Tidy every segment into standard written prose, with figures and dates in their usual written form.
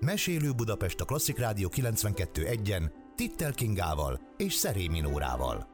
Mesélő Budapest a Klasszik Rádió 92.1-en Tittel Kingával és Szerémi Nórával.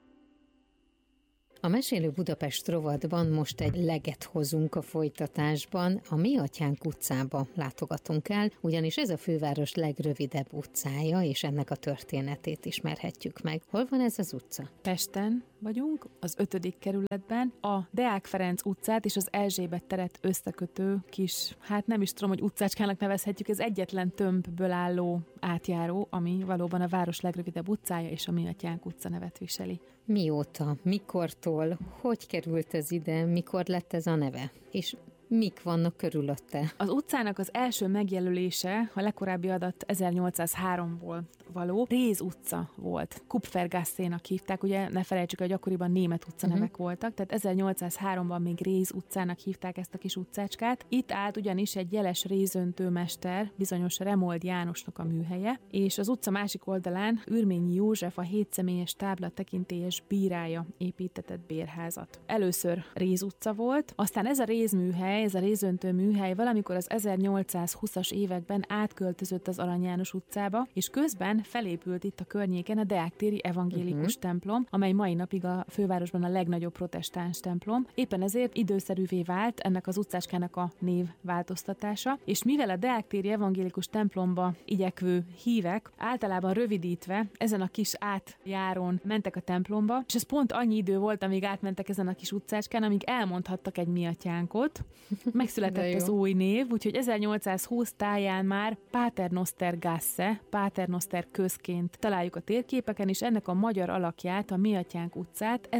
A Mesélő Budapest rovatban most egy leget hozunk a folytatásban. A Mi Atyánk utcába látogatunk el, ugyanis ez a főváros legrövidebb utcája, és ennek a történetét ismerhetjük meg. Hol van ez az utca? Pesten vagyunk, az 5. kerületben, a Deák Ferenc utcát és az Erzsébet teret összekötő kis, nem is tudom, hogy utcácskának nevezhetjük, ez egyetlen tömbből álló átjáró, ami valóban a város legrövidebb utcája, és a Mi Atyánk utca nevet viseli. Mióta, mikortól, hogy került ez ide, mikor lett ez a neve? És mik vannak körülötte? Az utcának az első megjelölése, a legkorábbi adat 1803-ból való, Réz utca volt. Kupfergassénak hívták, ugye ne felejtsük, hogy akkoriban német utcanevek voltak, tehát 1803-ban még Réz utcának hívták ezt a kis utcácskát. Itt állt ugyanis egy jeles rézöntőmester, bizonyos Remold Jánosnak a műhelye, és az utca másik oldalán Ürményi József, a 7 személyes tábla tekintélyes bírája építetett bérházat. Először Réz utca volt, aztán ez a rézműhely, ez a rézöntő műhely valamikor az 1820-as években átköltözött az Arany János utcába, és közben felépült itt a környéken a Deák téri evangélikus templom, amely mai napig a fővárosban a legnagyobb protestáns templom. Éppen ezért időszerűvé vált ennek az utcácskának a névváltoztatása, és mivel a Deák téri evangélikus templomba igyekvő hívek általában rövidítve ezen a kis átjárón mentek a templomba, és ez pont annyi idő volt, amíg átmentek ezen a kis utcácskán, amíg elmondhattak egy Mi Atyánkot. Megszületett az új név, úgyhogy 1820 táján már Paternoster Gasse, Paternoster közként találjuk a térképeken, és ennek a magyar alakját, a Mi Atyánk utcát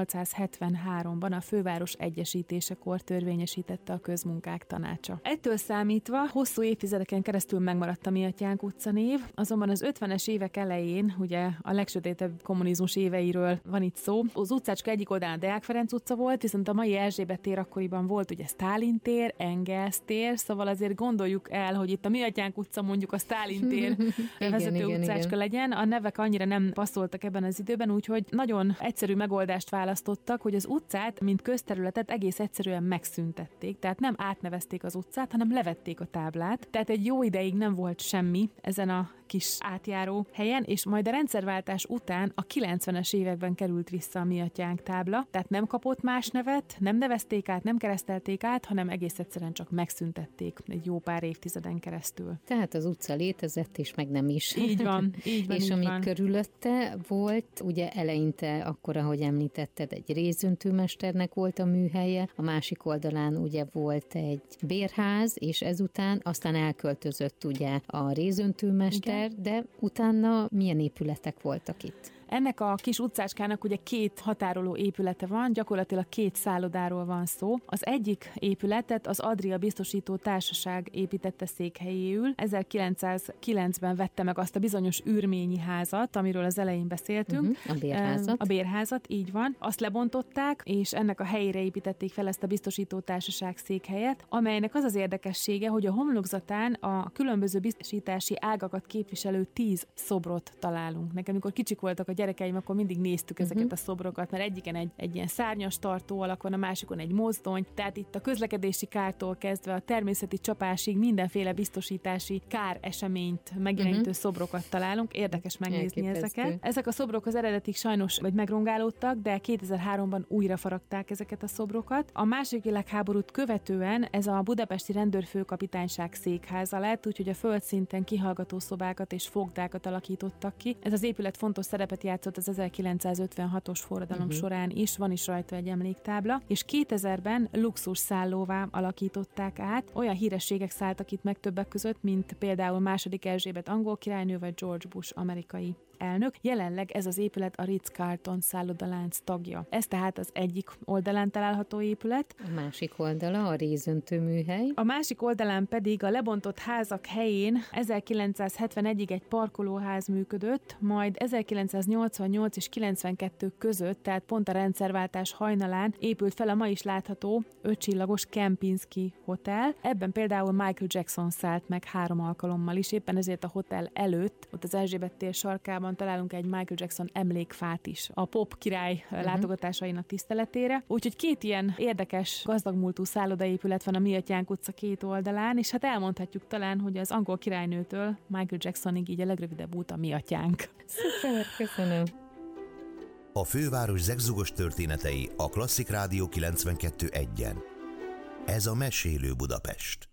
1873-ban a főváros egyesítésekor törvényesítette a Közmunkák Tanácsa. Ettől számítva hosszú évtizedeken keresztül megmaradt a Mi Atyánk utca név, azonban az 50-es évek elején, ugye a legsötétebb kommunizmus éveiről van itt szó, az utcácska egyik oldalán Deák Ferenc utca volt, viszont a mai Erzsébet tér akkoriban volt ugye Sztálin tér, Engels tér, szóval azért gondoljuk el, hogy itt a Mi Atyánk utca mondjuk a Sztálin tér vezető utcácska legyen. A nevek annyira nem passzoltak ebben az időben, úgyhogy nagyon egyszerű megoldást választottak, hogy az utcát, mint közterületet egész egyszerűen megszüntették. Tehát nem átnevezték az utcát, hanem levették a táblát. Tehát egy jó ideig nem volt semmi ezen a kis átjáró helyen, és majd a rendszerváltás után a 90-es években került vissza a Mi Atyánk tábla, tehát nem kapott más nevet, nem nevezték át, nem keresztelték át, hanem egész egyszerűen csak megszüntették egy jó pár évtizeden keresztül. Tehát az utca létezett, és meg nem is. Így van, így van. És így ami van. körülötte volt, ugye eleinte, akkor, ahogy említetted, egy rézöntőmesternek volt a műhelye, a másik oldalán ugye volt egy bérház, és ezután aztán elköltözött ugye a rézöntőmester, de utána milyen épületek voltak itt? Ennek a kis utcácskának ugye 2 határoló épülete van, gyakorlatilag 2 szállodáról van szó. Az egyik épületet az Adria Biztosító Társaság építette székhelyéül. 1909-ben vette meg azt a bizonyos Ürményi házat, amiről az elején beszéltünk. A bérházat. A bérházat, így van. Azt lebontották, és ennek a helyére építették fel ezt a Biztosító Társaság székhelyet, amelynek az az érdekessége, hogy a homlokzatán a különböző biztosítási ágakat képviselő 10 szobrot találunk. Nekem, amikor kicsik voltak a gyerekeim, akkor mindig néztük ezeket a szobrokat, mert egyiken egy ilyen szárnyas tartó alak van, a másikon egy mozdony, tehát itt a közlekedési kártól kezdve a természeti csapásig mindenféle biztosítási káreseményt megjelenítő szobrokat találunk. Érdekes megnézni ezeket. Ezek a szobrok az eredetig sajnos vagy megrongálódtak, de 2003-ban újra faragták ezeket a szobrokat. A második világháborút követően ez a budapesti rendőrfőkapitányság székháza lett, úgyhogy a földszinten kihallgató szobákat és fogdákat alakítottak ki. Ez az épület fontos szerepet játszott az 1956-os forradalom során is, van is rajta egy emléktábla, és 2000-ben luxus szállóvá alakították át. Olyan hírességek szálltak itt meg többek között, mint például II. Erzsébet angol királynő vagy George Bush amerikai elnök. Jelenleg ez az épület a Ritz-Carlton szállodalánc tagja. Ez tehát az egyik oldalán található épület. A másik oldala a rézöntő műhely. A másik oldalán pedig a lebontott házak helyén 1971-ig egy parkolóház működött, majd 1988 és 92 között, tehát pont a rendszerváltás hajnalán épült fel a ma is látható 5 csillagos Kempinski Hotel. Ebben például Michael Jackson szállt meg 3 alkalommal is, éppen ezért a hotel előtt, ott az Erzsébet tér sarkában oldalon találunk egy Michael Jackson emlékfát is a pop király látogatásainak tiszteletére. Úgyhogy 2 ilyen érdekes, gazdagmúltú szállodaépület van a Mi Atyánk utca 2 oldalán, és hát elmondhatjuk talán, hogy az angol királynőtől Michael Jacksonig így a legrövidebb út a Mi Atyánk. Szuper, köszönöm. A főváros zegzugos történetei a Klasszik Rádió 92.1-en. Ez a Mesélő Budapest.